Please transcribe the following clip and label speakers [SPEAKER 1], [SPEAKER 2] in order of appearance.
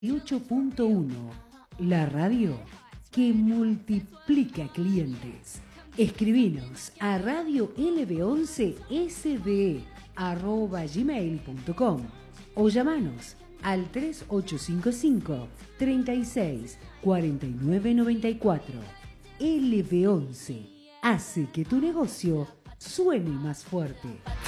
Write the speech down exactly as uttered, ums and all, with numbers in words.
[SPEAKER 1] ocho punto uno, la radio que multiplica clientes. Escribinos a radio l b once s d e arroba gmail punto com o llamanos al tres ocho cinco cinco, treinta y seis, cuarenta y nueve noventa y cuatro. L B once hace que tu negocio suene más fuerte.